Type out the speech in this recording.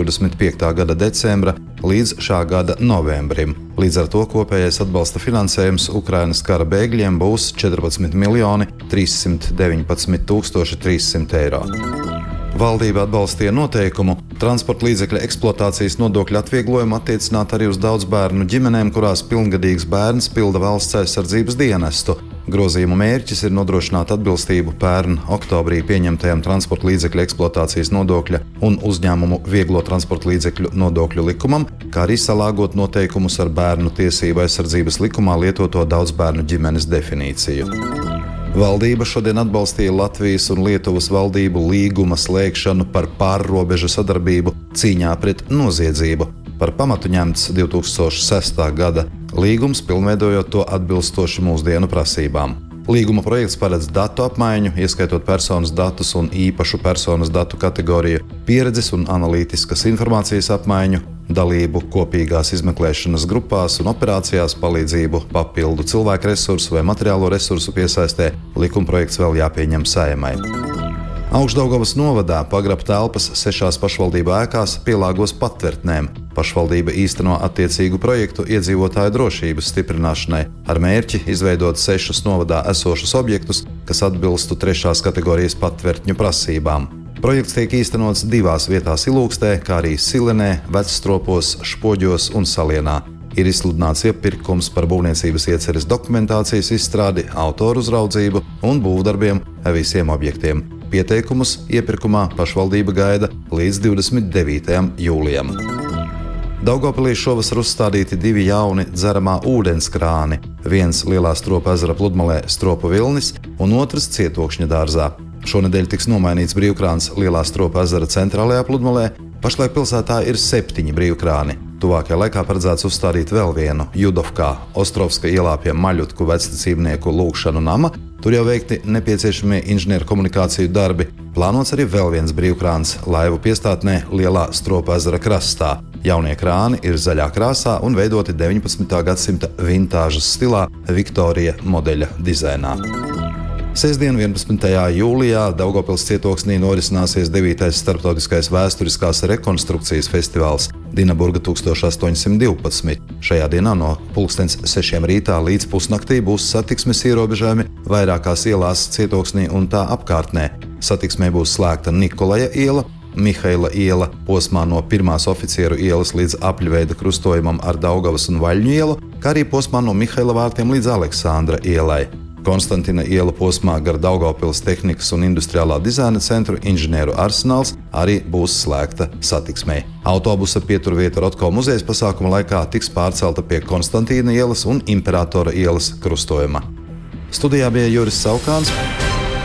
25. gada decembra līdz šā gada novembrim. Līdz ar to kopējais atbalsta finansējums Ukrainas kara bēgļiem būs 14 319 300 eiro. Valdība atbalstīja noteikumu transporta līdzekļa eksploatācijas nodokļa atvieglojumu attiecināt arī uz daudz bērnu ģimenēm, kurās pilngadīgs bērns pilda valsts aizsardzības dienestu. Grozījuma mērķis ir nodrošināt atbilstību pērn oktobrī pieņemtajam transporta līdzekļu eksploatācijas nodokļa un uzņēmumu vieglo transporta līdzekļu nodokļu likumam, kā arī salāgot noteikumus ar bērnu tiesību aizsardzības likumā lietoto daudzbērnu ģimenes definīciju. Valdība šodien atbalstīja Latvijas un Lietuvas valdību līguma slēgšanu par pārrobežu sadarbību cīņā pret noziedzību. Par pamatu ņemts 2006. gada līgums, pilnveidojot to atbilstoši mūsdienu prasībām. Līguma projekts paredz datu apmaiņu, ieskaitot personas datus un īpašu personas datu kategoriju, pieredzes un analītiskas informācijas apmaiņu, dalību kopīgās izmeklēšanas grupās un operācijās, palīdzību papildu cilvēku resursu vai materiālo resursu piesaistē. Likumprojekts vēl jāpieņem Saeimai. Augšdaugavas novadā pagraba telpas 6 pašvaldību ēkās pielāgos patvertnēm. Pašvaldība īsteno attiecīgu projektu iedzīvotāju drošības stiprināšanai ar mērķi izveidot 6 novadā esošus objektus, kas atbilstu 3. kategorijas patvertņu prasībām. Projekts tiek īstenots 2 vietās Ilūkstē, kā arī Silenē, Vecstropos, Špoģos un Salienā. Ir izsludināts iepirkums par būvniecības ieceres dokumentācijas izstrādi, autoru uzraudzību un būvdarbiem visiem objektiem. Pieteikumus iepirkumā pašvaldība gaida līdz 29. jūlijam. Daugavpilī šovasar uzstādīti 2 jauni dzeramā ūdens krāni, viens Lielā Stropu ezera pludmalē Stropu Vilnis un otrs Cietokšņa dārzā. Šonedēļ tiks nomainīts brīvkrāns Lielā Stropu ezera centrālajā pludmalē. Pašlaik pilsētā ir 7 brīvkrāni. Tuvākajā laikā paredzēts uzstādīt vēl vienu Judovkā, Ostrovska ielā pie Maļutku vecticībnieku lūgšanu nama. Tur jau veikti nepieciešamie inženieru komunikāciju darbi. Plānots arī vēl viens brīvkrāns laivu piestātnē Lielā Stropu ezera krastā. Jaunie krāni ir zaļā krāsā un veidoti 19. gadsimta vintāžas stilā Viktorija modeļa dizainā. Sestdien, 11. jūlijā, Daugavpils cietoksnī norisināsies 9. starptautiskais vēsturiskās rekonstrukcijas festivāls Dinaburga 1812. Šajā dienā no 6:00 rītā līdz pusnaktī būs satiksmes ierobežojumi vairākās ielās cietoksnī un tā apkārtnē. Satiksmē būs slēgta Nikolaja iela, Mihaila iela posmā no 1. oficieru ielas līdz apļveida krustojumam ar Daugavas un Vaļņu ielu, kā arī posmā no Mihaila vārtiem līdz Aleksandra ielai. Konstantina iela posmā gar Daugavpils tehnikas un industriālā dizaina centru inženieru arsenāls arī būs slēgta satiksmei. Autobusa pieturvieta Rotko muzejas pasākuma laikā tiks pārcelta pie Konstantīna ielas un Imperatora ielas krustojuma. Studijā bija Juris Saukāns.